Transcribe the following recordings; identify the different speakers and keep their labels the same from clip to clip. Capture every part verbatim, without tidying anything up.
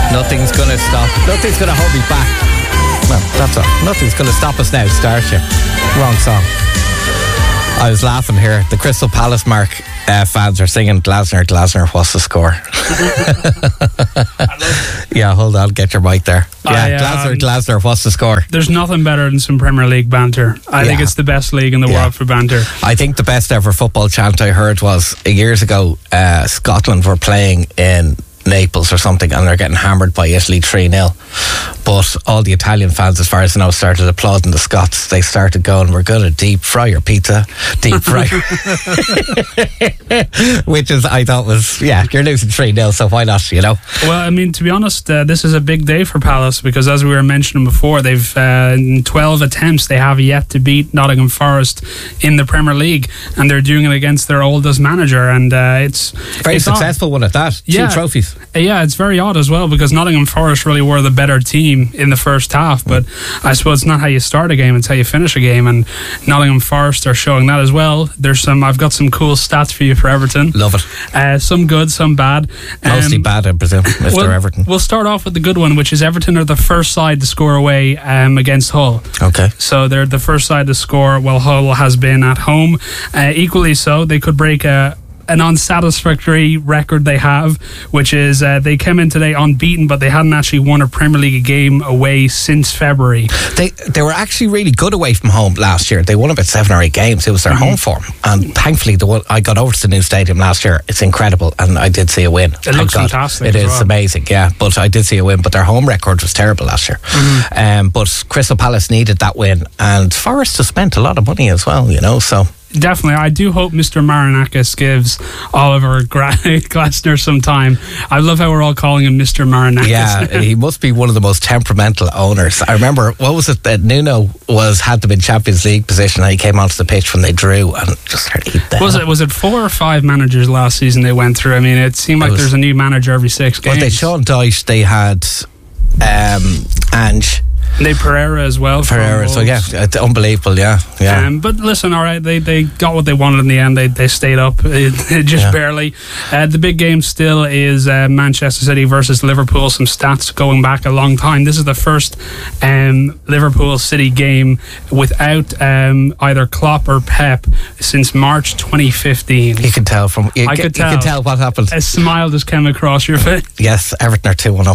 Speaker 1: Nothing's going to stop. Nothing's going to hold me back. Well, that's all. Nothing's going to stop us now, Starship. Wrong song. I was laughing here. The Crystal Palace Mark uh, fans are singing Glasner, Glasner, what's the score? Yeah, hold on, get your mic there. Yeah,
Speaker 2: I, um,
Speaker 1: Glasner, Glasner, what's the score?
Speaker 2: There's nothing better than some Premier League banter. I yeah. think it's the best league in the yeah. world for banter.
Speaker 1: I think the best ever football chant I heard was years ago, uh, Scotland were playing in Naples or something and they're getting hammered by Italy three nil, but all the Italian fans, as far as I know, started applauding the Scots. They started going, we're going to deep fry your pizza, deep fry which is, I thought was, yeah, you're losing three nil, so why not, you know?
Speaker 2: Well, I mean, to be honest, uh, this is a big day for Palace because, as we were mentioning before, they've uh, in twelve attempts they have yet to beat Nottingham Forest in the Premier League, and they're doing it against their oldest manager, and uh, it's
Speaker 1: very
Speaker 2: it's
Speaker 1: successful one at that.
Speaker 2: Yeah.
Speaker 1: Two trophies.
Speaker 2: Uh, yeah, it's very odd as well because Nottingham Forest really were the better team in the first half, but I suppose it's not how you start a game, it's how you finish a game, and Nottingham Forest are showing that as well. There's some, I've got some cool stats for you for Everton.
Speaker 1: Love it.
Speaker 2: Uh, some good, some bad.
Speaker 1: Mostly um, bad, I presume, Mister
Speaker 2: We'll,
Speaker 1: Everton.
Speaker 2: We'll start off with the good one, which is Everton are the first side to score away um, against Hull.
Speaker 1: Okay.
Speaker 2: So they're the first side to score while Hull has been at home. Uh, equally so, they could break a an unsatisfactory record they have, which is uh, they came in today unbeaten, but they hadn't actually won a Premier League game away since February.
Speaker 1: They they were actually really good away from home last year. They won about seven or eight games. It was their mm-hmm. home form, and thankfully the one I got over to the new stadium last year. It's incredible, and I did see a win.
Speaker 2: It
Speaker 1: Thank
Speaker 2: looks
Speaker 1: God.
Speaker 2: fantastic.
Speaker 1: It is
Speaker 2: well.
Speaker 1: amazing, yeah. But I did see a win, but their home record was terrible last year. Mm-hmm. Um, but Crystal Palace needed that win, and Forest has spent a lot of money as well, you know, so.
Speaker 2: Definitely. I do hope Mister Marinakis gives Oliver Gra- Glasner some time. I love how we're all calling him Mister Marinakis.
Speaker 1: Yeah, he must be one of the most temperamental owners. I remember, what was it that Nuno was had them in Champions League position and he came onto the pitch when they drew and just started eating them.
Speaker 2: Was it, was it four or five managers last season they went through? I mean, it seemed like it was, there's a new manager every six games.
Speaker 1: Well, they Sean Dyche, they had um, Ange.
Speaker 2: They Pereira as well.
Speaker 1: Pereira, so yeah, it's unbelievable, yeah, yeah.
Speaker 2: Um, but listen, all right, they, they got what they wanted in the end. They they stayed up, it, it just yeah. barely. Uh, the big game still is uh, Manchester City versus Liverpool. Some stats going back a long time. This is the first um, Liverpool City game without um, either Klopp or Pep since March twenty fifteen.
Speaker 1: You can tell from you,
Speaker 2: I
Speaker 1: can,
Speaker 2: could tell.
Speaker 1: You can tell what happened.
Speaker 2: A smile just came across your face.
Speaker 1: Yes, Everton are two one up.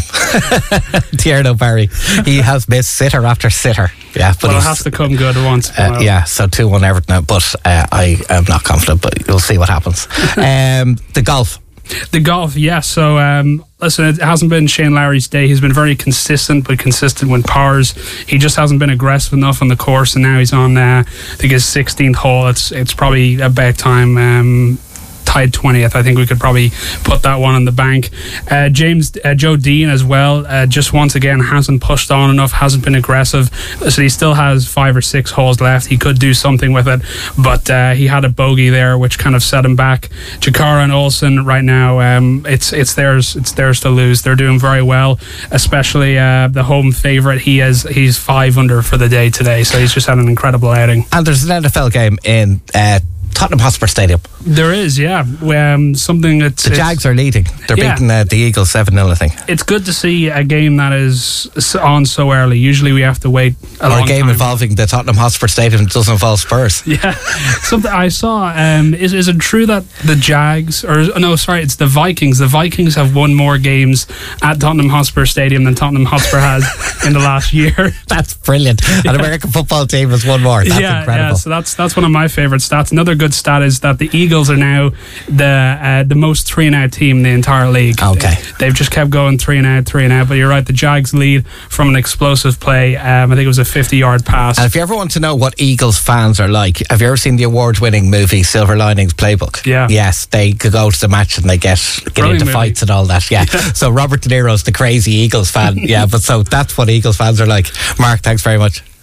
Speaker 1: Tierno Barry, he has missed sitter after sitter. Yeah, but
Speaker 2: well, it has to come good once.
Speaker 1: Uh, yeah, so two one Everton, but uh, I am not confident, but you'll see what happens. um, the golf.
Speaker 2: The golf, yes. Yeah, so, um, listen, it hasn't been Shane Lowry's day. He's been very consistent, but consistent with pars. He just hasn't been aggressive enough on the course, and now he's on, uh, I think, his sixteenth hole. It's it's probably about time. Um, tied twentieth. I think we could probably put that one in the bank. Uh, James uh, Joe Dean as well, uh, just once again hasn't pushed on enough, hasn't been aggressive. So he still has five or six holes left. He could do something with it, but uh, he had a bogey there, which kind of set him back. Jakara and Olsen right now, um, it's it's theirs. It's theirs to lose. They're doing very well, especially uh, the home favourite. He is he's five under for the day today, so he's just had an incredible outing.
Speaker 1: And there's an N F L game in Uh Tottenham Hotspur Stadium.
Speaker 2: There is, yeah. Um, something that's
Speaker 1: the Jags are leading. They're yeah. beating uh, the Eagles seven nil, I think.
Speaker 2: It's good to see a game that is on so early. Usually we have to wait a
Speaker 1: or
Speaker 2: long
Speaker 1: a game
Speaker 2: time.
Speaker 1: involving the Tottenham Hotspur Stadium that doesn't involve Spurs.
Speaker 2: Yeah. Something I saw. Um, is is it true that the Jags, or no, sorry, it's the Vikings. The Vikings have won more games at Tottenham Hotspur Stadium than Tottenham Hotspur has in the last year.
Speaker 1: That's brilliant. Yeah. An American football team has won more. That's
Speaker 2: yeah,
Speaker 1: incredible.
Speaker 2: Yeah, so that's that's one of my favourite stats. Another good stat is that the Eagles are now the uh, the most three and out team in the entire league.
Speaker 1: Okay.
Speaker 2: They, they've just kept going three and out, three and out. But you're right, the Jags lead from an explosive play. Um, I think it was a fifty-yard pass.
Speaker 1: And if you ever want to know what Eagles fans are like, have you ever seen the award-winning movie Silver Linings Playbook?
Speaker 2: Yeah.
Speaker 1: Yes, they could go to the match and they get get
Speaker 2: Brilliant
Speaker 1: into
Speaker 2: movie.
Speaker 1: fights and all that. Yeah. yeah. So Robert De Niro's the crazy Eagles fan. Yeah, but so that's what Eagles fans are like. Mark, thanks very much.